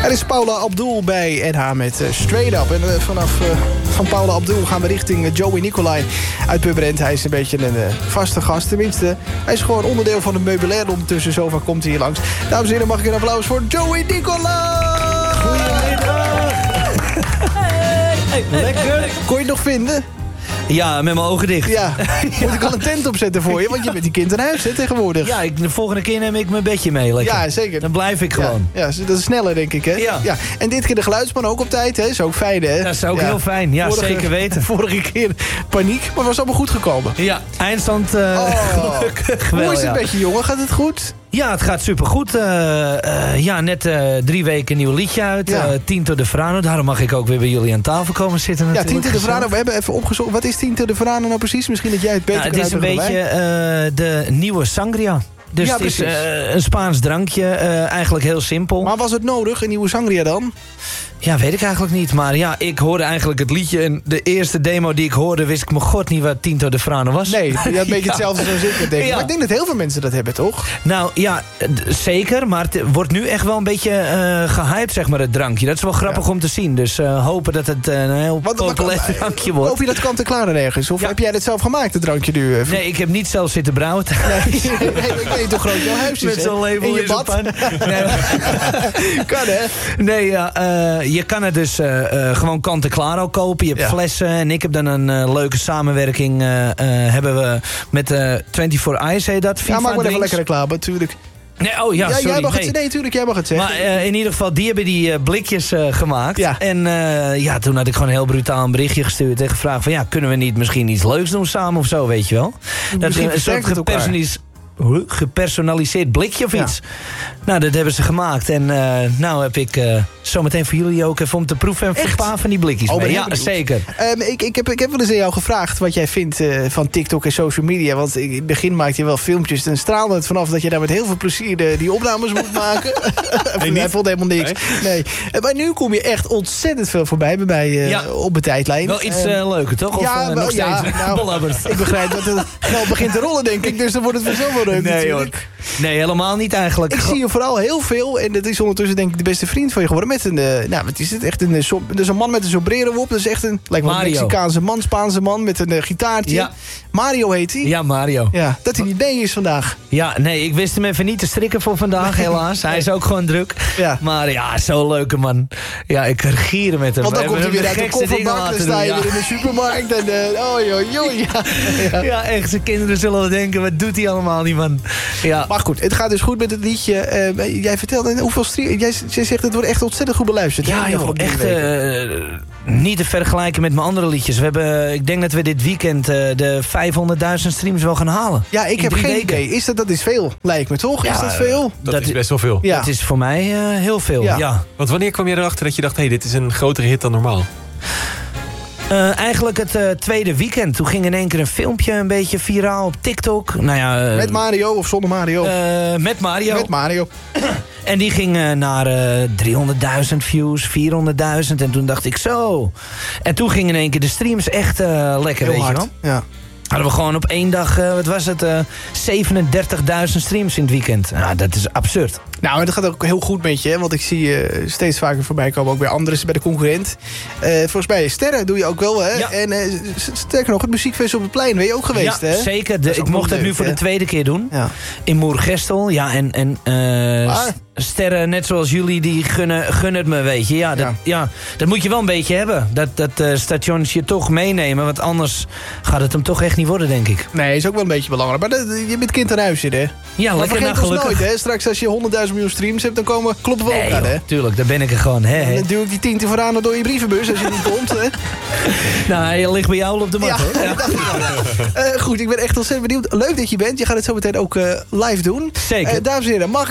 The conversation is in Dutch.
Er is Paula Abdul bij NH met Straight Up. En van Paula Abdul gaan we richting Joey Nicolai uit Purmerend. Hij is een beetje een vaste gast. Tenminste, hij is gewoon onderdeel van het meubilair ondertussen. Zo vaak komt hij hier langs. Dames en heren, mag ik een applaus voor Joey Nicolai! Goedemiddag! Hey. Lekker! Kon je het nog vinden? Ja, met mijn ogen dicht. Ja, moet ik al een tent opzetten voor je? Want je bent die kind in huis, hè, tegenwoordig. Ja, de volgende keer neem ik mijn bedje mee. Lekker. Ja, zeker. Dan blijf ik gewoon. Ja, dat is sneller, denk ik, hè? Ja. En dit keer de geluidsman ook op tijd, hè? Is ook fijn, hè? Dat is ook heel fijn. Ja, zeker weten. Vorige keer paniek, maar was allemaal goed gekomen. Ja, eindstand gelukkig wel. Hoe is het met je, jongen? Gaat het goed? Ja, het gaat supergoed. Net 3 weken een nieuw liedje uit. Ja. Tinto de Verano. Daarom mag ik ook weer bij jullie aan tafel komen zitten. Ja, natuurlijk. Tinto de Verano. We hebben even opgezocht. Wat is Tinto de Verano nou precies? Misschien dat jij het beter Het is een beetje de nieuwe sangria. Dus ja, het is een Spaans drankje. Eigenlijk heel simpel. Maar was het nodig, een nieuwe sangria dan? Ja, weet ik eigenlijk niet. Maar ja, ik hoorde eigenlijk het liedje. En de eerste demo die ik hoorde, wist ik me god niet wat Tinto de Verano was. Nee, je had een beetje hetzelfde zoals ik denk. Ja. Maar ik denk dat heel veel mensen dat hebben, toch? Nou ja, zeker. Maar het wordt nu echt wel een beetje gehyped, zeg maar, het drankje. Dat is wel grappig om te zien. Dus hopen dat het een heel populair drankje wordt. Koop je dat kant-en-klaar ergens? Of heb jij dat zelf gemaakt, het drankje nu? Nee, ik heb niet zelf zitten brouwen. Nee, ik weet hoe groot jouw huis is. Met zo'n label in je in zo'n bad. pan. Nee, Kan, hè? Nee, ja, je kan het dus gewoon kant-en-klaar al kopen. Je hebt flessen. En ik heb dan een leuke samenwerking hebben we met 24 Ice, heet dat. Ja, maak maar even lekker reclame, natuurlijk. Nee, oh ja, sorry. Jij mag het, nee, tuurlijk, jij mag het zeggen. Maar in ieder geval, die hebben die blikjes gemaakt. Ja. En toen had ik gewoon heel brutaal een berichtje gestuurd en gevraagd van, ja, kunnen we niet misschien iets leuks doen samen of zo, weet je wel? Dat is een soort gepersonaliseerd blikje of iets. Nou, dat hebben ze gemaakt. En nou heb ik zometeen voor jullie ook even om te proeven en een paar van die blikjes mee. Ja, zeker. Ik heb wel eens aan jou gevraagd wat jij vindt van TikTok en social media. Want in het begin maakte je wel filmpjes. En straalde het vanaf dat je daar met heel veel plezier die opnames moet maken. Hij vond helemaal niks. Nee. Maar nu kom je echt ontzettend veel voorbij bij mij op mijn tijdlijn. Wel iets leuker, toch? Ja, of nog steeds bollabbers? Ik begrijp dat het geld begint te rollen, denk ik. Dus dan wordt het vanzelf wel leuk natuurlijk. Nee, helemaal niet eigenlijk. Ik zie je vooral heel veel, en dat is ondertussen denk ik de beste vriend van je geworden, met een, wat is het, echt een man met een sombrero op, dat is echt een, lijkt wel een Mexicaanse man, Spaanse man, met een gitaartje. Ja. Mario heet hij. Ja, Mario. Ja, dat hij niet mee is vandaag. Ja, nee, ik wist hem even niet te strikken voor vandaag, helaas. Hij is ook gewoon druk. Ja. Maar ja, zo'n leuke man. Ja, ik kan gieren met hem. Want dan komt hij weer uit de kofferbak, dan sta je weer in de supermarkt en Ja, echt, zijn kinderen zullen wel denken, wat doet hij allemaal, die man. Ja. Maar goed, het gaat dus goed met het liedje. Jij vertelde hoeveel jij zegt het wordt echt ontzettend goed beluisterd. Ja, joh, echt niet te vergelijken met mijn andere liedjes. Ik denk dat we dit weekend de 500.000 streams wel gaan halen. Ja, ik heb geen idee. Dat is veel, lijkt me toch? Ja, is dat veel? Dat is best wel veel. Ja. Dat is voor mij heel veel, ja. Want wanneer kwam je erachter dat je dacht, dit is een grotere hit dan normaal? Eigenlijk het tweede weekend. Toen ging in één keer een filmpje een beetje viraal op TikTok. Nou ja, met Mario of zonder Mario? Met Mario. Met Mario. En die ging naar 300.000 views, 400.000. En toen dacht ik zo. En toen gingen in één keer de streams echt lekker, heel weet hard. Je wel. Ja. Hadden we gewoon op één dag, 37.000 streams in het weekend. Nou, dat is absurd. Nou, en dat gaat ook heel goed met je, hè? Want ik zie je steeds vaker voorbij komen, ook bij anderen, bij de concurrent. Volgens mij Sterren doe je ook wel, hè? Ja. En sterker nog, het muziekfeest op het plein ben je ook geweest, hè? Ja, zeker. Ik mocht het nu voor de tweede keer doen. Ja. In Moergestel. Ja, en Sterren, net zoals jullie, die gunnen het me, weet je. Dat moet je wel een beetje hebben. Dat stations je toch meenemen, want anders gaat het hem toch echt niet worden, denk ik. Nee, is ook wel een beetje belangrijk. Maar je bent kind aan huis zitten, hè? Ja, maar lekker vergeet ons nooit, hè? Straks als je 100.000 miljoen streams hebt, dan kloppen we ook aan, hè? Tuurlijk, daar ben ik er gewoon, hè? Dan duw ik die 10 vooraan door je brievenbus als je niet komt, hè? Nou, hij ligt bij jou op de mat, hoor. Ja. Goed, ik ben echt ontzettend benieuwd. Leuk dat je bent. Je gaat het zo meteen ook live doen. Zeker. Dames en heren, mag